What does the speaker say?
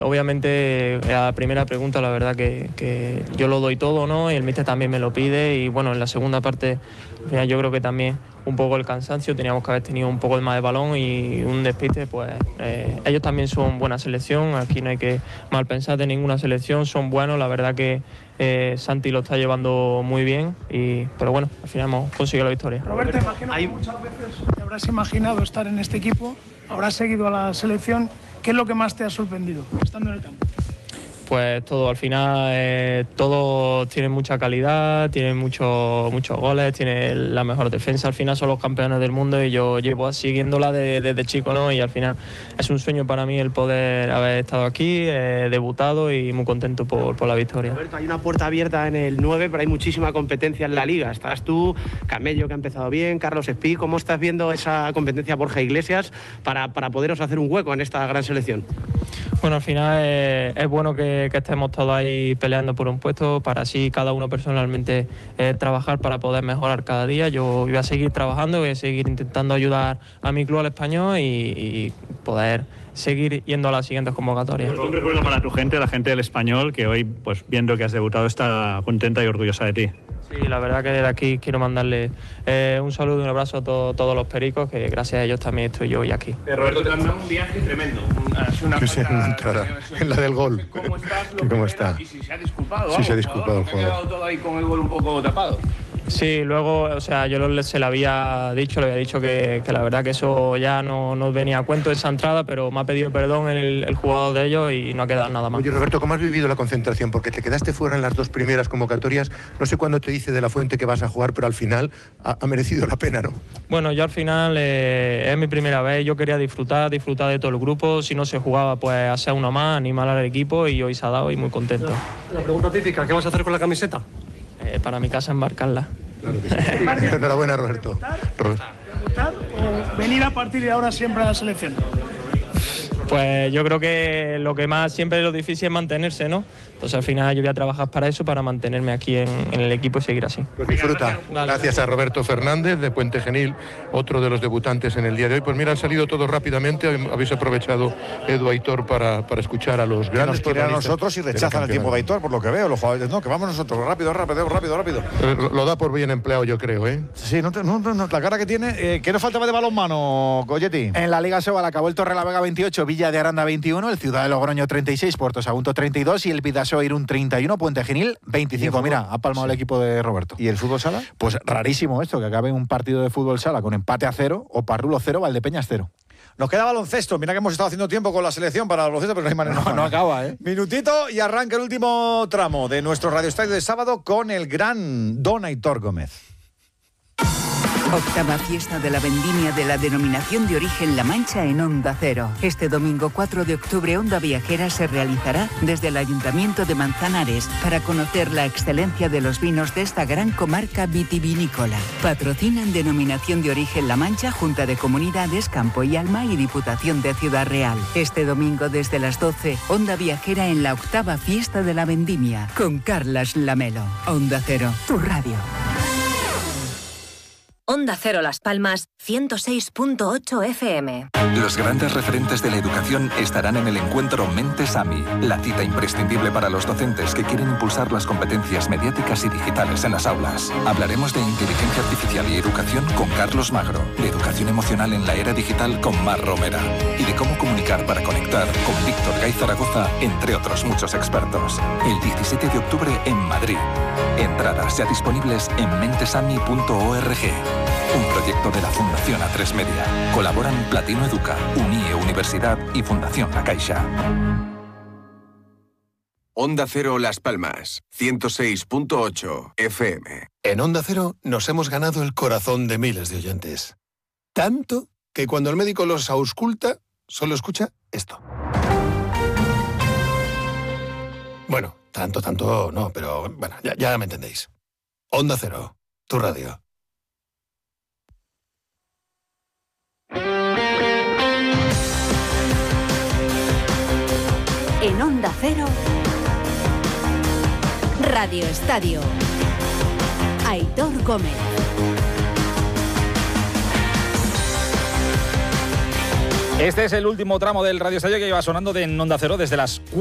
Obviamente, a la primera pregunta, la verdad que yo lo doy todo, ¿no? Y el míster también me lo pide. Y bueno, en la segunda parte, yo creo que también un poco el cansancio, teníamos que haber tenido un poco más de balón y un despiste, pues ellos también son buena selección. Aquí no hay que mal pensar de ninguna selección, son buenos. La verdad que Santi lo está llevando muy bien. Pero bueno, al final hemos conseguido la victoria. Roberto, imagino que muchas veces te habrás imaginado estar en este equipo, habrás seguido a la selección. ¿Qué es lo que más te ha sorprendido estando en el campo? Pues todo, al final todos tienen mucha calidad, tienen muchos goles, tienen la mejor defensa, al final son los campeones del mundo y yo llevo siguiéndola desde chico, ¿no? Y al final es un sueño para mí el poder haber estado aquí, debutado y muy contento por la victoria. Roberto, hay una puerta abierta en el 9, pero hay muchísima competencia en la Liga. Estás tú, Camello, que ha empezado bien, Carlos Espí. ¿Cómo estás viendo esa competencia Borja Iglesias para poderos hacer un hueco en esta gran selección? Bueno, al final es bueno que estemos todos ahí peleando por un puesto para así cada uno personalmente trabajar para poder mejorar cada día. Yo voy a seguir trabajando, voy a seguir intentando ayudar a mi club, al Español, y poder seguir yendo a las siguientes convocatorias. Un recuerdo para tu gente, la gente del Español, que hoy, pues viendo que has debutado, está contenta y orgullosa de ti. Sí, la verdad que desde aquí quiero mandarle un saludo y un abrazo a todos los pericos, que gracias a ellos también estoy yo hoy aquí. Roberto, te han dado un viaje tremendo. En la del gol. ¿Cómo estás? ¿Cómo está? Y si se ha disculpado. Sí, se ha disculpado el jugador. Ha quedado todo ahí con el gol un poco tapado. Sí, luego, o sea, yo se le había dicho que la verdad que eso ya no venía a cuento, esa entrada, pero me ha pedido perdón el jugador de ellos y no ha quedado nada más. Oye, Roberto, ¿cómo has vivido la concentración? Porque te quedaste fuera en las dos primeras convocatorias. No sé cuándo te dice de la Fuente que vas a jugar, pero al final ha merecido la pena, ¿no? Bueno, yo al final es mi primera vez, yo quería disfrutar de todo el grupo. Si no se jugaba, pues hacer uno más, animar al equipo, y hoy se ha dado y muy contento. La pregunta típica, ¿qué vas a hacer con la camiseta? Para mi casa embarcarla. Claro que sí. Enhorabuena, Roberto. ¿Debutar o venir a partir de ahora siempre a la selección? Pues yo creo que lo que más siempre es lo difícil es mantenerse, ¿no? Entonces al final yo voy a trabajar para eso, para mantenerme aquí en el equipo y seguir así. Pues disfruta. Gracias a Roberto Fernández de Puente Genil, otro de los debutantes en el día de hoy. Pues mira, han salido todos rápidamente. Habéis aprovechado, Edu, Aitor, para escuchar a los grandes. Nos quieren a nosotros y rechazan el tiempo de Aitor, por lo que veo. Los jugadores, no, que vamos nosotros, rápido. Lo da por bien empleado, yo creo, ¿eh? Sí, no, la cara que tiene. ¿Qué nos faltaba de balonmano, Golletti? En la Liga Sobal acabó el Torrelavega 28, Villa de Aranda 21, el Ciudad de Logroño 36, Puerto Sagunto 32 y el Vidasoa Irún 31, Puente Genil 25. Mira, ha palmado el equipo de Roberto. ¿Y el fútbol sala? Pues rarísimo esto, que acabe un partido de fútbol sala con empate a 0, o Parrulo 0, Valdepeñas 0. Nos queda baloncesto. Mira que hemos estado haciendo tiempo con la selección para el baloncesto, pero no hay manera. No acaba, ¿eh? Minutito y arranca el último tramo de nuestro Radio Estadio de sábado con el gran Don Aitor Gómez. Octava fiesta de la vendimia de la denominación de origen La Mancha en Onda Cero. Este domingo 4 de octubre, Onda Viajera se realizará desde el Ayuntamiento de Manzanares para conocer la excelencia de los vinos de esta gran comarca vitivinícola. Patrocinan denominación de origen La Mancha, Junta de Comunidades, Campo y Alma y Diputación de Ciudad Real. Este domingo desde las 12, Onda Viajera en la octava fiesta de la vendimia con Carlas Lamelo. Onda Cero, tu radio. Onda Cero Las Palmas, 106.8 FM. Los grandes referentes de la educación estarán en el encuentro Mentes AMI, la cita imprescindible para los docentes que quieren impulsar las competencias mediáticas y digitales en las aulas. Hablaremos de inteligencia artificial y educación con Carlos Magro, de educación emocional en la era digital con Mar Romera y de cómo comunicar para conectar con Víctor Gay Zaragoza, entre otros muchos expertos. El 17 de octubre en Madrid. Entradas ya disponibles en mentesami.org. Un proyecto de la Fundación A3 Media. Colaboran Platino Educa, UNIE Universidad y Fundación La Caixa. Onda Cero Las Palmas, 106.8 FM. En Onda Cero nos hemos ganado el corazón de miles de oyentes. Tanto que cuando el médico los ausculta, solo escucha esto. Bueno, tanto no, pero bueno, ya me entendéis. Onda Cero, tu radio. En Onda Cero, Radio Estadio. Aitor Gómez. Este es el último tramo del Radio Estadio que lleva sonando de Onda Cero desde las